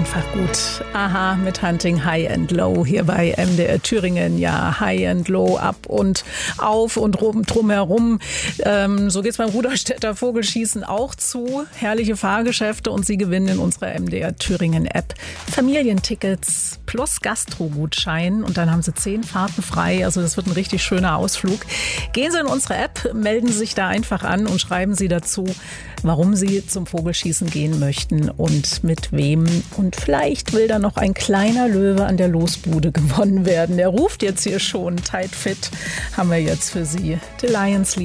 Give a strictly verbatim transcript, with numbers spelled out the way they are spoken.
einfach gut. Aha, mit Hunting High and Low hier bei M D R Thüringen. Ja, High and Low, ab und auf und rum, drumherum. Ähm, so geht's beim Ruderstädter Vogelschießen auch zu. Herrliche Fahrgeschäfte und Sie gewinnen in unserer M D R Thüringen App Familientickets plus Gastrogutschein und dann haben Sie zehn Fahrten frei. Also das wird ein richtig schöner Ausflug. Gehen Sie in unsere App, melden Sie sich da einfach an und schreiben Sie dazu, warum Sie zum Vogelschießen gehen möchten und mit wem. Und vielleicht will da noch ein kleiner Löwe an der Losbude gewonnen werden. Der ruft jetzt hier schon. Tight Fit haben wir jetzt für Sie. The Lions